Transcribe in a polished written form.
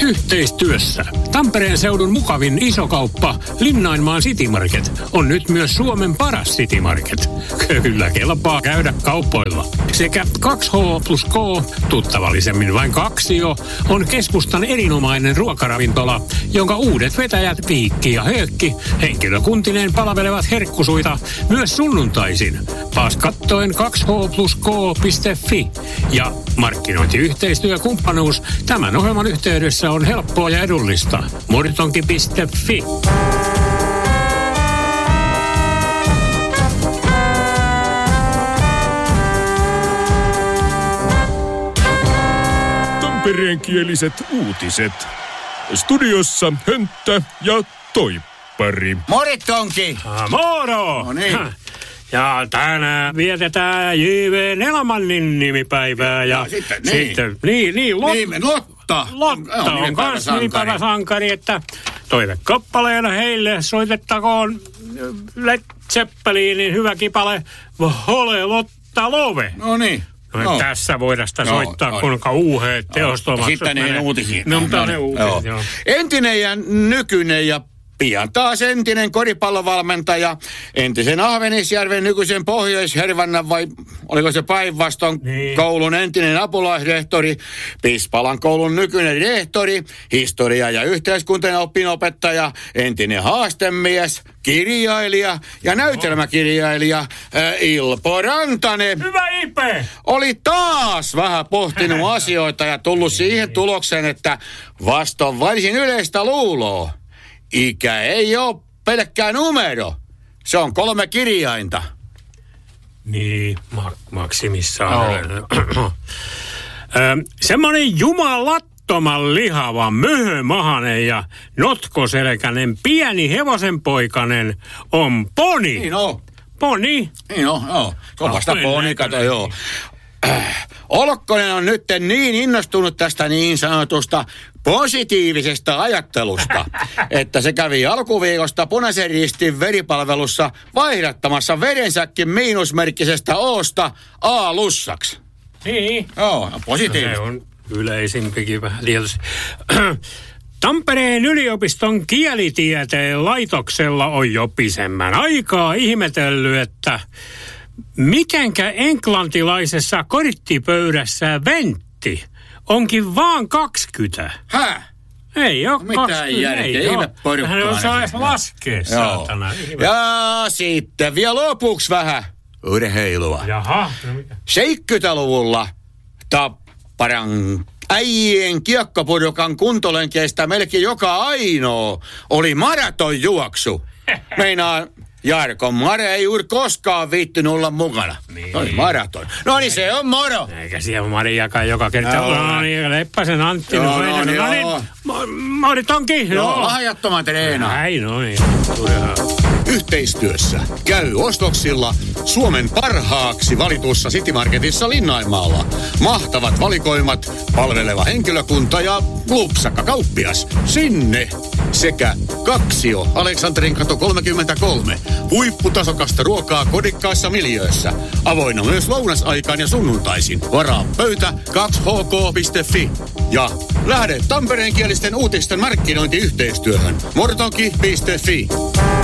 Yhteistyössä Tampereen seudun mukavin isokauppa Linnainmaan City Market on nyt myös Suomen paras City Market. Kyllä kelpaa käydä kaupoilla. Sekä 2H plus K, tuttavallisemmin vain Kaksio, on keskustan erinomainen ruokaravintola, jonka uudet vetäjät Viikki ja Höökki henkilökuntineen palvelevat herkkusuita myös sunnuntaisin. Paas kattoen 2hplusk.fi ja markkinointiyhteistyökumppanuus tämän ohjelman yhteydessä on helppoa ja edullista. Moritonki.fi. Tampereenkieliset uutiset. Studiossa Hönttä ja Toippari. Moritonki! Moro! No niin. Ja tänään vietetään J.V. Nelamannin nimipäivää. Ja sitten Lotta. Lotta on kans nimipäiväsankari, että toivekappaleena heille soitettakoon Led Zeppelinin hyvä kipale Hole Lotta Love. No niin. No. Tässä voidaan sitä soittaa, kuinka uuheet teostomat. Sitten ne uutisiin. No, mutta ne uutiset, joo. Entinen ja nykyinen ja pian taas entinen koripallovalmentaja, entisen Ahvenisjärven nykyisen Pohjois-Hervannan vai oliko se päinvastoin koulun entinen apulaisrehtori, Pispalan koulun nykyinen rehtori, historia- ja yhteiskunnan opinopettaja, entinen haastemies, kirjailija ja näytelmäkirjailija Ilpo Rantanen. Hyvä Ipe! Oli taas vähän pohtinut asioita ja tullut siihen tulokseen, että vastoin varsin yleistä luuloa. Ikä ei ole pelkkää numero. Se on 3 kirjainta. Niin, maksimissaan. Semmoinen jumalattoman lihava, möhömahanen ja notkoselkäinen pieni hevosenpoikainen on poni. Niin on. Poni? Niin on, joo. Se on vasta poni, kato, joo. Olkkonen on nyt niin innostunut tästä niin sanotusta positiivisesta ajattelusta, että se kävi alkuviikosta Punaisen Ristin veripalvelussa vaihdattamassa verensäkin miinusmerkkisestä O:sta A-lussaksi. Niin. Joo, positiivista. Se on yleisimpikin vähän tietysti. Tampereen yliopiston kielitieteen laitoksella on jo pisemmän aikaa ihmetellyt, että mitenkä englantilaisessa korttipöydässä ventti onkin vaan 20. Häh? Ei ole 20. Mitään järkeä, ihme porukkaa. Hän osaa edes laskea, saatana. Ja sitten vielä lopuksi vähän urheilua. Jaha, no mikä? 70-luvulla Tapparan äijien kiekkopudokan kuntolenkeistä melkein joka ainoa oli maratonjuoksu. Meinaa Jarkko Mare ei juuri koskaan viittynyt olla mukana. Niin. Oli maraton. No niin, se on moro. Eikä siellä Mariakaan joka kerta. No niin, Leppäsen Antti. Joo, no niin, Moritonki. Joo, lahjattoman treenaa. Näin, no niin. Yhteistyössä käy ostoksilla Suomen parhaaksi valitussa City Marketissa Linnainmaalla. Mahtavat valikoimat, palveleva henkilökunta ja lupsakka kauppias. Sinne! Sekä Kaksio, Aleksanterin kato 33. Huipputasokasta ruokaa kodikkaissa miljöössä. Avoinna myös lounasaikaan ja sunnuntaisin. Varaa pöytä 2hk.fi. Ja lähde tampereenkielisten uutisten markkinointiyhteistyöhön. Mortonki.fi.